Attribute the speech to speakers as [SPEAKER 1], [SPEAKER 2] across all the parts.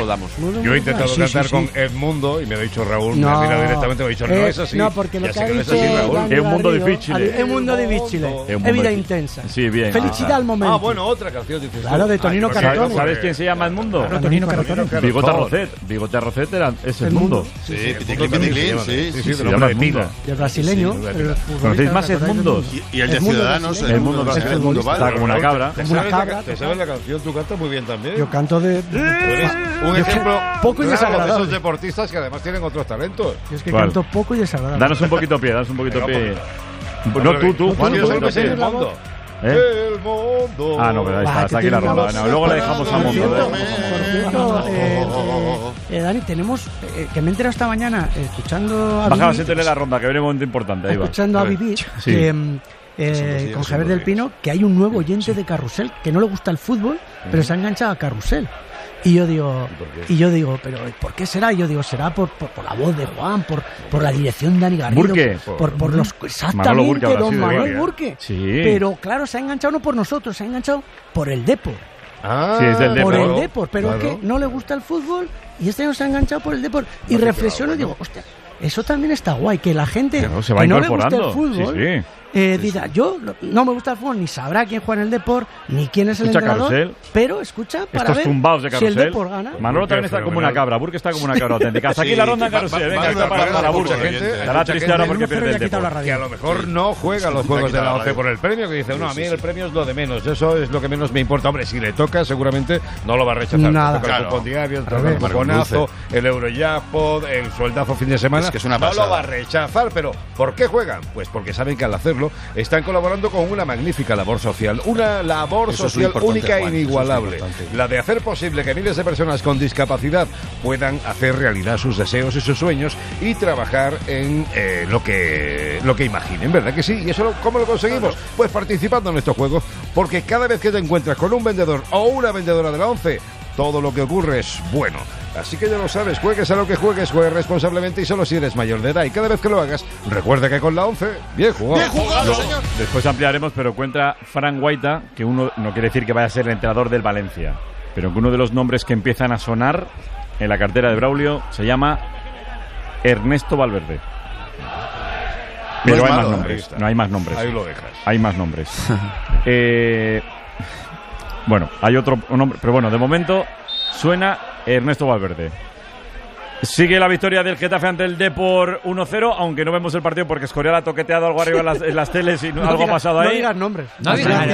[SPEAKER 1] damos.
[SPEAKER 2] Yo he intentado cantar con Edmundo y me ha dicho Raúl, me ha mirado directamente, me ha dicho, no es así.
[SPEAKER 3] No, porque lo que ha dicho
[SPEAKER 1] Raúl.
[SPEAKER 4] Es un mundo difícil.
[SPEAKER 3] Es un mundo difícil. Es vida intensa.
[SPEAKER 4] Sí, bien.
[SPEAKER 3] Felicidad al momento.
[SPEAKER 2] Bueno, otra canción, dices.
[SPEAKER 3] Claro, de Tonino Carotone.
[SPEAKER 4] ¿Sabes quién se llama Edmundo?
[SPEAKER 3] Tonino Carotone.
[SPEAKER 4] Bigote Arrocet. Bigote Arrocet es Edmundo.
[SPEAKER 1] Sí, Piticlin, sí.
[SPEAKER 4] Se llama Edmundo.
[SPEAKER 3] El brasileño.
[SPEAKER 4] ¿Conocéis más Edmundos?
[SPEAKER 1] Y el de Ciudadanos,
[SPEAKER 4] Edmundo está como una cabra.
[SPEAKER 2] ¿Te sabes la canción? Tú cantas muy bien también.
[SPEAKER 3] Yo canto de...
[SPEAKER 2] Un ejemplo
[SPEAKER 3] poco y
[SPEAKER 2] de
[SPEAKER 3] desagradable.
[SPEAKER 2] esos deportistas que además tienen otros talentos.
[SPEAKER 3] Yo es que canto poco y desagradable.
[SPEAKER 4] Danos un poquito pie, No, tú,
[SPEAKER 2] Juan,
[SPEAKER 4] un poquito pie.
[SPEAKER 2] el mundo.
[SPEAKER 4] ¿Eh?
[SPEAKER 2] El mundo.
[SPEAKER 4] Ah, no, pero ahí está aquí la ronda. No, luego le dejamos a Mundo.
[SPEAKER 3] Por cierto, Dani, tenemos, que me he enterado esta mañana, escuchando a
[SPEAKER 4] Bajaba,
[SPEAKER 3] Vivi,
[SPEAKER 4] siéntele la ronda, que viene un momento importante. Ahí va.
[SPEAKER 3] escuchando a Vivi, con Javier del Pino, que hay un nuevo oyente de Carrusel, que no le gusta el fútbol, pero se ha enganchado a Carrusel. Y yo digo, pero ¿por qué será? Y yo digo, será por la voz de Juan, por la dirección de Dani Garrido,
[SPEAKER 4] Burke.
[SPEAKER 3] por los exactamente don Manuel Burke.
[SPEAKER 4] Sí.
[SPEAKER 3] Pero claro, se ha enganchado no por nosotros, se ha enganchado por el Depor.
[SPEAKER 4] Sí, es del
[SPEAKER 3] Por
[SPEAKER 4] Depor.
[SPEAKER 3] el Depor, pero es que no le gusta el fútbol y este año se ha enganchado por el Depor. Y reflexiono y digo, hostia, eso también está guay, que la gente
[SPEAKER 4] se va
[SPEAKER 3] que no le gusta
[SPEAKER 4] incorporando.
[SPEAKER 3] el fútbol diga, yo no me gusta el fútbol, ni sabrá quién juega en el Depor, ni quién es el entrenador,
[SPEAKER 4] Carrusel.
[SPEAKER 3] pero escucha para
[SPEAKER 4] Estos
[SPEAKER 3] ver
[SPEAKER 4] tumbados de
[SPEAKER 3] si el
[SPEAKER 4] Carrusel.
[SPEAKER 3] Depor gana.
[SPEAKER 4] Manolo también está como una cabra, Burke está como una cabra auténtica. Hasta aquí la ronda en Carrusel. Venga, está para Burke. Estará triste ahora porque pierde el Depor.
[SPEAKER 2] Que a lo mejor no juega los juegos de la OCE por el premio, que dice, no, a mí el premio es lo de menos, eso es lo que menos me importa. Hombre, si le toca, seguramente no lo va a rechazar.
[SPEAKER 3] Nada.
[SPEAKER 2] El cupón diario, el cuponazo, el Eurojackpot, el sueldazo fin de semana,
[SPEAKER 1] es que es una
[SPEAKER 2] no
[SPEAKER 1] pasada.
[SPEAKER 2] lo va a rechazar. Pero ¿por qué juegan? Pues porque saben que al hacerlo están colaborando con una magnífica labor social, una labor social única e inigualable, la de hacer posible que miles de personas con discapacidad puedan hacer realidad sus deseos y sus sueños y trabajar en lo que imaginen, ¿verdad que sí? ¿Y eso cómo lo conseguimos? Pues participando en estos juegos, porque cada vez que te encuentras con un vendedor o una vendedora de la ONCE, todo lo que ocurre es bueno. Así que ya lo sabes, juegues a lo que juegues, juegues responsablemente y solo si eres mayor de edad. Y cada vez que lo hagas, recuerda que con la ONCE, bien jugado.
[SPEAKER 1] ¡Bien jugado, señor!
[SPEAKER 4] Después ampliaremos, pero cuenta Fran Guaita, que uno no quiere decir que vaya a ser el entrenador del Valencia, pero que uno de los nombres que empiezan a sonar en la cartera de Braulio se llama Ernesto Valverde. Pero no hay más nombres. No hay más nombres.
[SPEAKER 2] Ahí lo dejas.
[SPEAKER 4] Hay más nombres. Bueno, hay otro nombre, pero bueno, de momento suena Ernesto Valverde. Sigue la victoria del Getafe ante el Depor 1-0, aunque no vemos el partido porque Escorial ha toqueteado algo arriba en las teles y algo ha pasado ahí.
[SPEAKER 3] No digas nombres.
[SPEAKER 5] No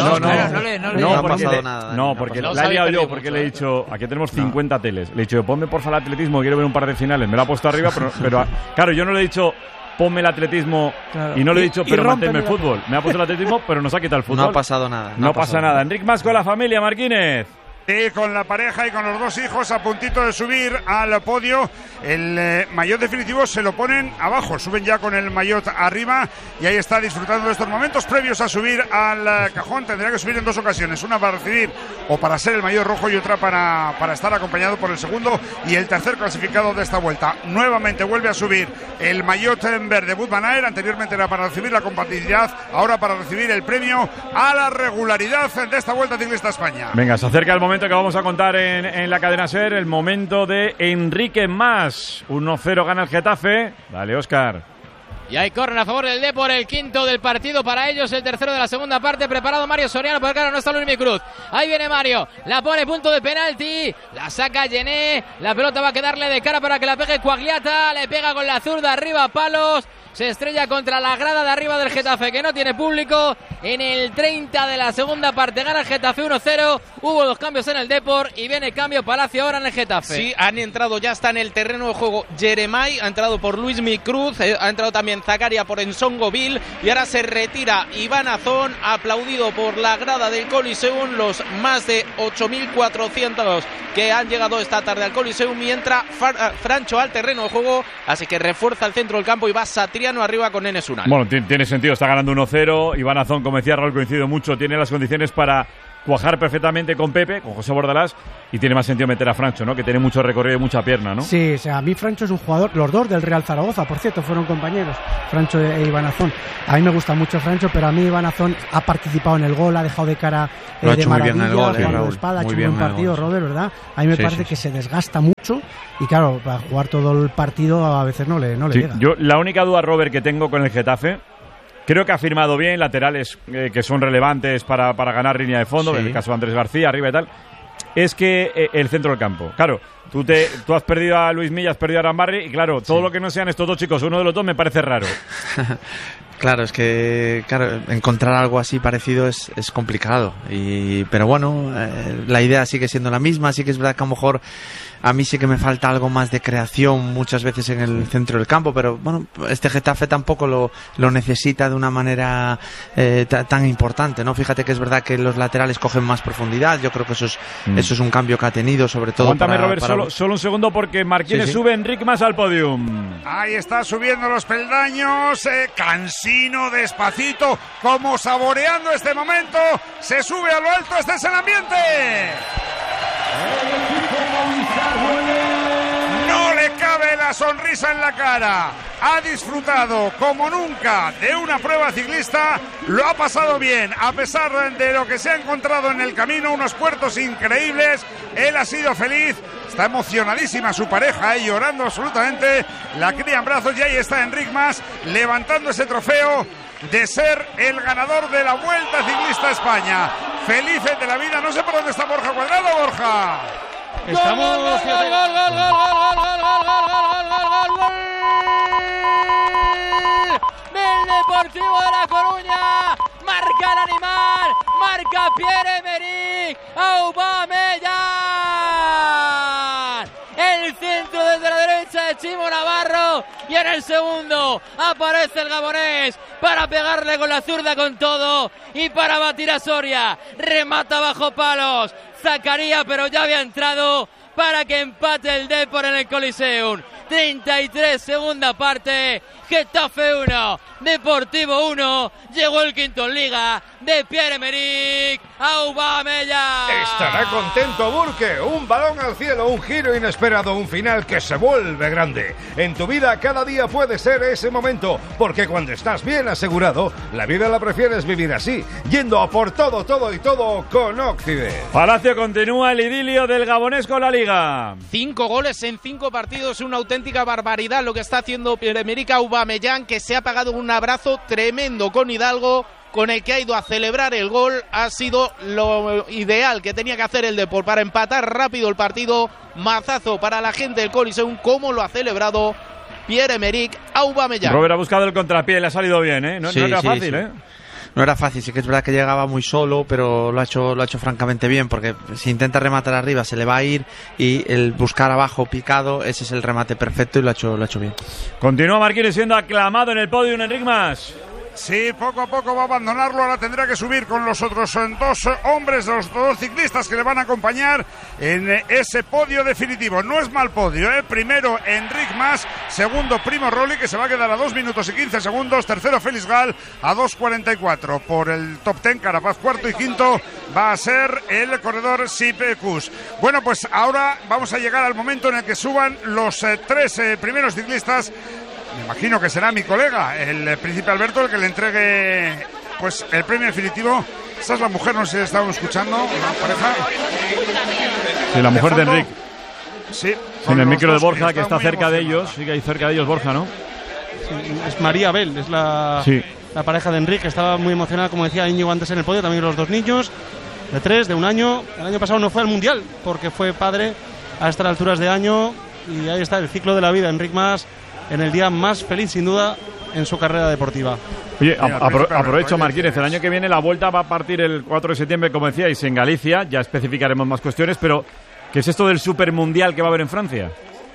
[SPEAKER 5] ha pasado nada.
[SPEAKER 4] No, porque la he liado yo, porque le he dicho, aquí tenemos 50 teles. Le he dicho, ponme porfa el atletismo, quiero ver un par de finales. Me lo ha puesto arriba, pero claro, yo no le he dicho, ponme el atletismo, y no le he dicho, pero manténme el fútbol. Me ha puesto el atletismo, pero nos ha quitado el fútbol.
[SPEAKER 5] No ha pasado nada.
[SPEAKER 4] No pasa nada. Enric Mas con la familia, Marquínez.
[SPEAKER 6] Sí, con la pareja y con los dos hijos a puntito de subir al podio. El maillot definitivo se lo ponen abajo, suben ya con el maillot arriba y ahí está disfrutando de estos momentos previos a subir al cajón. Tendría que subir en dos ocasiones, una para recibir o para ser el maillot rojo y otra para estar acompañado por el segundo y el tercer clasificado de esta vuelta. Nuevamente vuelve a subir el maillot en verde Wout van Aert, anteriormente era para recibir la compatibilidad, ahora para recibir el premio a la regularidad de esta Vuelta Ciclista a España.
[SPEAKER 4] Venga, se acerca el momento que vamos a contar en la cadena SER, el momento de Enrique Mas. 1-0 gana el Getafe. Dale, Óscar.
[SPEAKER 7] Y hay córner a favor del Depor, el quinto del partido para ellos, el tercero de la segunda parte, preparado Mario Soriano, porque ahora no está Luis Cruz. Ahí viene Mario, la pone punto de penalti, la saca Gené, la pelota va a quedarle de cara para que la pegue Quagliata, le pega con la zurda arriba, palos, se estrella contra la grada de arriba del Getafe, que no tiene público. En el 30 de la segunda parte gana el Getafe 1-0, hubo dos cambios en el Depor y viene cambio Palacio ahora en el Getafe.
[SPEAKER 8] Sí, han entrado, ya está en el terreno de juego Jeremai, ha entrado por Luis Cruz, ha entrado también Zakaria por Ensongoville y ahora se retira Iván Azón, aplaudido por la grada del Coliseum, los más de 8.400 que han llegado esta tarde al Coliseum, y entra Francho al terreno de juego, así que refuerza el centro del campo y va Satriano arriba con Enes Unal.
[SPEAKER 4] Bueno, tiene sentido, está ganando 1-0, Iván Azón, como decía Raúl, coincido mucho, tiene las condiciones para cuajar perfectamente con Pepe, con José Bordalás, y tiene más sentido meter a Francho, ¿no? Que tiene mucho recorrido y mucha pierna, ¿no?
[SPEAKER 3] Sí, o sea, a mí Francho es un jugador, los dos del Real Zaragoza, por cierto, fueron compañeros, Francho e Iván Azón. A mí me gusta mucho Francho, pero a mí Iván Azón ha participado en el gol, ha dejado de cara de maravilla, jugando de espalda, ha hecho un buen partido, Robert, ¿verdad? A mí me parece que se desgasta mucho y claro, para jugar todo el partido a veces no le llega.
[SPEAKER 4] Yo, la única duda, Robert, que tengo con el Getafe, creo que ha firmado bien laterales que son relevantes para ganar línea de fondo, en el caso de Andrés García, arriba y tal, es que el centro del campo. Claro, tú has perdido a Luis Milla, has perdido a Arambarri, y claro, todo lo que no sean estos dos chicos, uno de los dos me parece raro.
[SPEAKER 5] Claro, es que encontrar algo así parecido es complicado. Pero bueno, la idea sigue siendo la misma. Sí que es verdad que a lo mejor a mí sí que me falta algo más de creación muchas veces en el centro del campo, pero bueno, este Getafe tampoco lo necesita de una manera tan importante, ¿no? Fíjate que es verdad que los laterales cogen más profundidad. Yo creo que eso es un cambio que ha tenido, sobre todo.
[SPEAKER 4] Aguántame, Robert, solo un segundo, porque Marquínez sube Enric Mas al podium.
[SPEAKER 6] Ahí está subiendo los peldaños, cansino, despacito, como saboreando este momento. Se sube a lo alto, este es el ambiente. No le cabe la sonrisa en la cara. Ha disfrutado como nunca de una prueba ciclista. Lo ha pasado bien, a pesar de lo que se ha encontrado en el camino, unos puertos increíbles. Él ha sido feliz. Está emocionadísima su pareja, llorando absolutamente. La cría en brazos y ahí está Enric Mas levantando ese trofeo de ser el ganador de la Vuelta Ciclista a España. Felices de la vida. No sé por dónde está Borja Cuadrado, Borja.
[SPEAKER 9] Estamos... ¡Gol! Del Deportivo de La Coruña. Marca el animal. Marca Pierre-Emerick Aubameyang. El centro desde la derecha de Chimo Navarro. Y en el segundo aparece el gabonés para pegarle con la zurda con todo y para batir a Soria. Remata bajo palos Zakaria, pero ya había entrado para que empate el Depor en el Coliseum. 33, segunda parte. Getafe 1, Deportivo 1. Llegó el quinto en Liga de Pierre-Emerick Aubameyang.
[SPEAKER 2] Estará contento Burke. Un balón al cielo, un giro inesperado, un final que se vuelve grande. En tu vida cada día puede ser ese momento, porque cuando estás bien asegurado, la vida la prefieres vivir así, yendo a por todo y todo con Occident.
[SPEAKER 4] Palacio, continúa el idilio del gabonés con la Liga.
[SPEAKER 8] 5 goles en 5 partidos, una auténtica barbaridad lo que está haciendo Pierre-Emerick Aubameyang, que se ha pagado un abrazo tremendo con Hidalgo, con el que ha ido a celebrar el gol. Ha sido lo ideal que tenía que hacer el Depor para empatar rápido el partido. Mazazo para la gente del Coliseum, como lo ha celebrado Pierre-Emerick Aubameyang.
[SPEAKER 4] Robert ha buscado el contrapié, le ha salido bien, ¿eh? No era fácil, ¿eh?
[SPEAKER 5] No era fácil, sí que es verdad que llegaba muy solo, pero lo ha hecho francamente bien, porque si intenta rematar arriba se le va a ir, y el buscar abajo picado, ese es el remate perfecto, y lo ha hecho bien.
[SPEAKER 4] Continúa Marquínez siendo aclamado en el podio, Enric Mas.
[SPEAKER 6] Sí, poco a poco va a abandonarlo. Ahora tendrá que subir con los otros dos hombres, los dos ciclistas que le van a acompañar en ese podio definitivo. No es mal podio, ¿eh? Primero Enric Mas, segundo Primo Roglic, que se va a quedar a 2 minutos y 15 segundos, tercero Félix Gal a 2:44. Por el top 10, Carapaz cuarto, y quinto va a ser el corredor Sipkus. Bueno, pues ahora vamos a llegar al momento en el que suban los 3 primeros ciclistas. Me imagino que será mi colega, el Príncipe Alberto, el que le entregue pues el premio definitivo. Esta es la mujer, no sé si estábamos escuchando, la pareja.
[SPEAKER 4] Sí, la mujer de Enric.
[SPEAKER 6] Sí.
[SPEAKER 4] En el micro de Borja, que está cerca de ellos. Sí, que hay cerca de ellos Borja, ¿no?
[SPEAKER 10] Sí, es María Bel, es la pareja de Enric, que estaba muy emocionada, como decía Íñigo antes en el podio. También los dos niños, de 3, de 1 año. El año pasado no fue al Mundial, porque fue padre a estas alturas de año. Y ahí está el ciclo de la vida, Enric Mas, en el día más feliz, sin duda, en su carrera deportiva.
[SPEAKER 4] Oye, aprovecho, Marquínez, el año que viene la Vuelta va a partir el 4 de septiembre, como decíais, en Galicia. Ya especificaremos más cuestiones, pero ¿qué es esto del Supermundial que va a haber en Francia?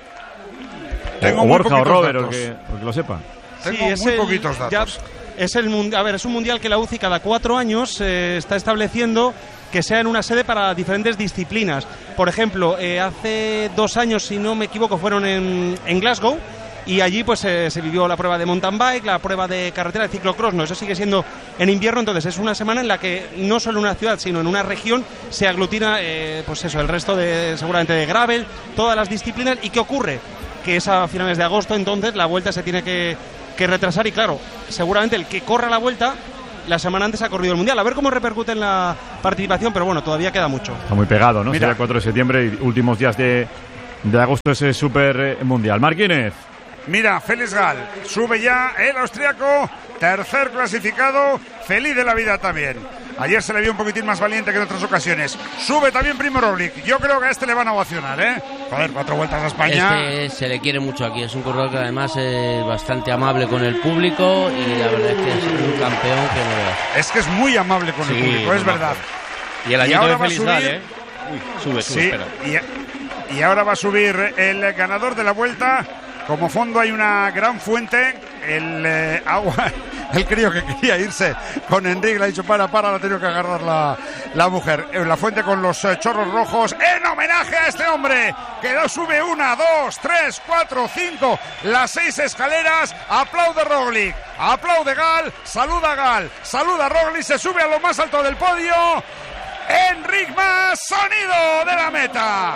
[SPEAKER 6] Tengo
[SPEAKER 4] o Borja o Robert, o
[SPEAKER 6] datos.
[SPEAKER 4] que lo sepa.
[SPEAKER 6] Tengo muy poquitos datos.
[SPEAKER 10] Es un mundial que la UCI cada 4 años está estableciendo que sea en una sede para diferentes disciplinas. Por ejemplo, hace 2 años, si no me equivoco, fueron en Glasgow, y allí pues se vivió la prueba de mountain bike, la prueba de carretera, de ciclocross, no, eso sigue siendo en invierno, entonces es una semana en la que no solo en una ciudad, sino en una región se aglutina pues eso, el resto de seguramente de gravel, todas las disciplinas. ¿Y qué ocurre? Que es a finales de agosto, entonces la vuelta se tiene que retrasar y claro, seguramente el que corra la vuelta la semana antes ha corrido el Mundial. A ver cómo repercute en la participación, pero bueno, todavía queda mucho.
[SPEAKER 4] Está muy pegado, ¿no? Será el 4 de septiembre y últimos días de agosto ese Super Mundial. Marquínez.
[SPEAKER 6] Mira, Félix Gall, sube ya el austriaco, tercer clasificado, feliz de la vida también. Ayer se le vio un poquitín más valiente que en otras ocasiones. Sube también Primo Roglic. Yo creo que a este le van a ovacionar, ¿eh? Joder, 4 vueltas a España.
[SPEAKER 11] Se le quiere mucho aquí. Es un corredor que además es bastante amable con el público y la verdad es que es un campeón que no veas.
[SPEAKER 6] Es que es muy amable con el público, es verdad.
[SPEAKER 8] Y el añito de Félix Gall, ¿eh? Sube,
[SPEAKER 6] sí,
[SPEAKER 8] espera.
[SPEAKER 6] Y ahora va a subir el ganador de la vuelta. Como fondo hay una gran fuente, el agua, el crío que quería irse con Enrique le ha dicho para, la ha tenido que agarrar la mujer. La fuente con los chorros rojos, en homenaje a este hombre, que sube 1, 2, 3, 4, 5, las 6 escaleras, aplaude Roglic, aplaude Gall, saluda Roglic, se sube a lo más alto del podio. Enric Mas, sonido de la meta.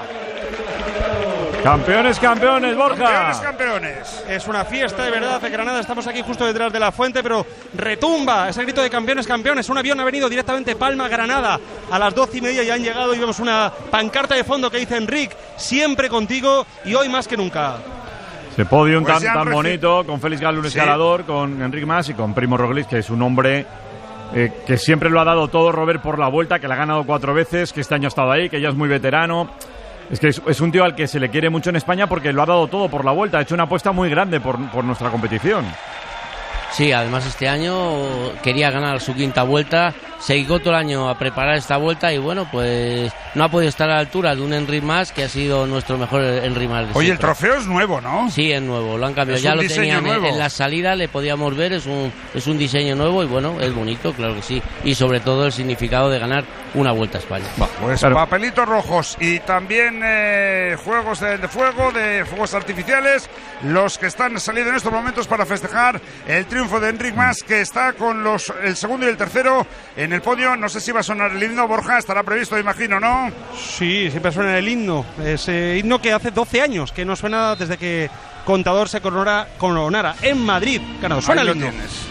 [SPEAKER 4] Campeones, Borja.
[SPEAKER 6] Campeones.
[SPEAKER 10] Es una fiesta de verdad de Granada. Estamos aquí justo detrás de la fuente, pero retumba ese grito de campeones. Un avión ha venido directamente Palma, Granada, a las 12:30 y han llegado y vemos una pancarta de fondo que dice Enric, siempre contigo y hoy más que nunca.
[SPEAKER 4] Ese podium pues tan bonito, con Félix Gall, un escalador, con Enric Mas y con Primo Roglic, que es un hombre que siempre lo ha dado todo, Robert, por la vuelta, que la ha ganado 4 veces, que este año ha estado ahí, que ya es muy veterano. Es que es un tío al que se le quiere mucho en España porque lo ha dado todo por la vuelta, ha hecho una apuesta muy grande por nuestra competición.
[SPEAKER 11] Sí, además este año quería ganar su 5ª vuelta, se dedicó todo el año a preparar esta vuelta y bueno, pues no ha podido estar a la altura de un Enric Mas, que ha sido nuestro mejor Enric Mas.
[SPEAKER 6] Oye, el trofeo es nuevo, ¿no?
[SPEAKER 11] Sí, es nuevo, lo han cambiado, ya lo tenían en la salida, le podíamos ver, es un diseño nuevo y bueno, es bonito, claro que sí, y sobre todo el significado de ganar una Vuelta a España.
[SPEAKER 6] Pues claro. Papelitos rojos y también juegos de fuegos artificiales, los que están saliendo en estos momentos para festejar el triunfo de Enric Mas, que está con el segundo y el tercero en el podio. No sé si va a sonar el himno, Borja, estará previsto, imagino, ¿no?
[SPEAKER 10] Sí, siempre suena el himno, ese himno que hace 12 años que no suena desde que Contador se coronara en Madrid. Claro, suena el himno.
[SPEAKER 6] Tienes.